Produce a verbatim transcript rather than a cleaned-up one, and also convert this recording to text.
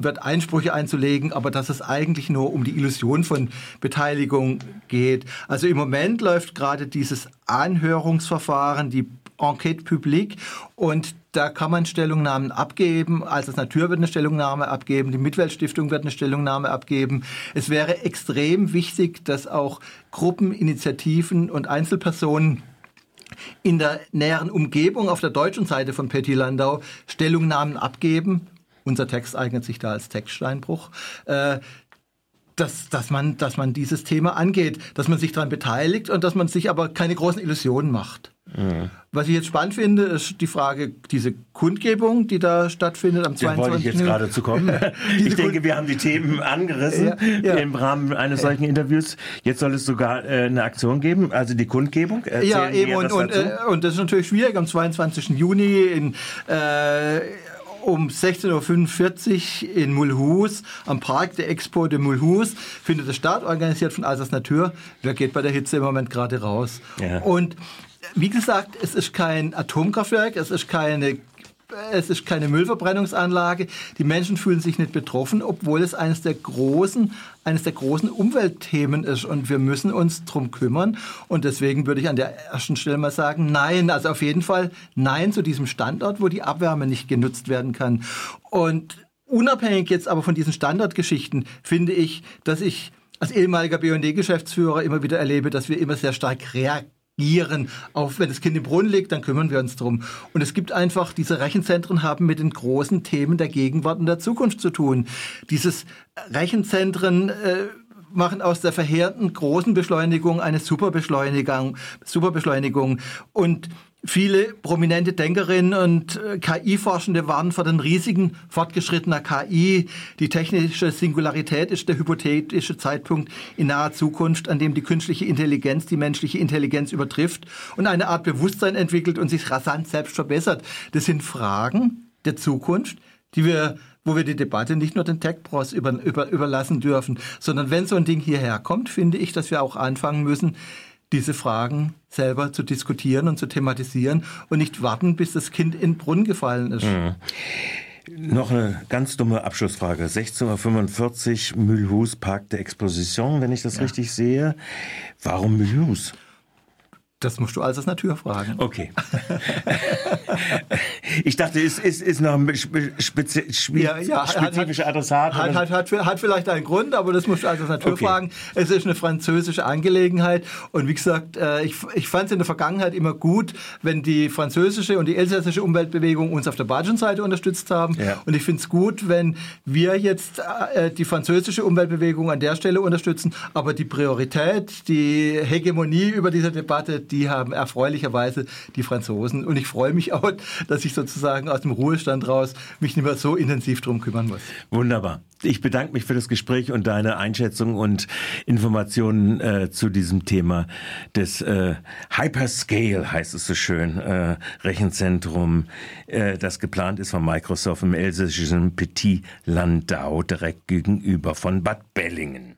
wird, Einsprüche einzulegen, aber dass es eigentlich nur um die Illusion von Beteiligung geht. Also im Moment läuft gerade dieses Anhörungsverfahren, die Enquête publique, und da kann man Stellungnahmen abgeben. Also das Natur wird eine Stellungnahme abgeben, die Mitweltstiftung wird eine Stellungnahme abgeben. Es wäre extrem wichtig, dass auch Gruppen, Initiativen und Einzelpersonen in der näheren Umgebung auf der deutschen Seite von Petit-Landau Stellungnahmen abgeben. Unser Text eignet sich da als Textsteinbruch. Äh, Dass, dass, man, dass man dieses Thema angeht, dass man sich daran beteiligt und dass man sich aber keine großen Illusionen macht. Mhm. Was ich jetzt spannend finde, ist die Frage, diese Kundgebung, die da stattfindet am zweiundzwanzigsten Da wollte ich jetzt gerade zu kommen. Ich denke, wir haben die Themen angerissen ja, ja. im Rahmen eines solchen Interviews. Jetzt soll es sogar äh, eine Aktion geben, also die Kundgebung. Erzählen ja, eben, und, und, äh, und das ist natürlich schwierig, am zweiundzwanzigsten Juni in... Äh, Um sechzehn Uhr fünfundvierzig in Mulhouse, am Park der Expo de Mulhouse, findet es statt, organisiert von Alsace Natur. Wer geht bei der Hitze im Moment gerade raus? Ja. Und wie gesagt, es ist kein Atomkraftwerk, es ist keine Es ist keine Müllverbrennungsanlage. Die Menschen fühlen sich nicht betroffen, obwohl es eines der großen, eines der großen Umweltthemen ist. Und wir müssen uns drum kümmern. Und deswegen würde ich an der ersten Stelle mal sagen, nein. Also auf jeden Fall nein zu diesem Standort, wo die Abwärme nicht genutzt werden kann. Und unabhängig jetzt aber von diesen Standortgeschichten finde ich, dass ich als ehemaliger B und D-Geschäftsführer immer wieder erlebe, dass wir immer sehr stark reagieren. Auf, wenn das Kind im Brunnen liegt, dann kümmern wir uns drum. Und es gibt einfach, diese Rechenzentren haben mit den großen Themen der Gegenwart und der Zukunft zu tun. Dieses Rechenzentren äh, machen aus der verheerenden großen Beschleunigung eine Superbeschleunigung. Superbeschleunigung. Und viele prominente Denkerinnen und K I-Forschende warnen vor den Risiken fortgeschrittener K I. Die technische Singularität ist der hypothetische Zeitpunkt in naher Zukunft, an dem die künstliche Intelligenz die menschliche Intelligenz übertrifft und eine Art Bewusstsein entwickelt und sich rasant selbst verbessert. Das sind Fragen der Zukunft, die wir, wo wir die Debatte nicht nur den Tech-Pros über, über, überlassen dürfen, sondern wenn so ein Ding hierher kommt, finde ich, dass wir auch anfangen müssen, diese Fragen selber zu diskutieren und zu thematisieren und nicht warten, bis das Kind in den Brunnen gefallen ist. Mhm. Noch eine ganz dumme Abschlussfrage. sechzehn Uhr fünfundvierzig, Mulhouse, Park der Exposition, wenn ich das ja. richtig sehe. Warum Mulhouse? Das musst du Alsace Natur fragen. Okay. Ich dachte, es ist, ist noch ein spezi ja, ja, spezifischer Adressat. Hat, hat, hat, hat vielleicht einen Grund, aber das musst du Alsace Natur okay. fragen. Es ist eine französische Angelegenheit. Und wie gesagt, ich, ich fand es in der Vergangenheit immer gut, wenn die französische und die elsässische Umweltbewegung uns auf der bayerischen Seite unterstützt haben. Ja. Und ich finde es gut, wenn wir jetzt die französische Umweltbewegung an der Stelle unterstützen. Aber die Priorität, die Hegemonie über diese Debatte, die haben erfreulicherweise die Franzosen. Und ich freue mich auch, dass ich sozusagen aus dem Ruhestand raus mich nicht mehr so intensiv drum kümmern muss. Wunderbar. Ich bedanke mich für das Gespräch und deine Einschätzung und Informationen äh, zu diesem Thema des äh, Hyperscale, heißt es so schön, äh, Rechenzentrum, äh, das geplant ist von Microsoft im elsässischen Petit-Landau, direkt gegenüber von Bad Bellingen.